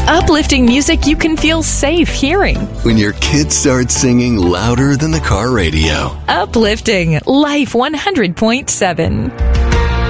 Uplifting music you can feel safe hearing. When your kids start singing louder than the car radio. Uplifting Life 100.7.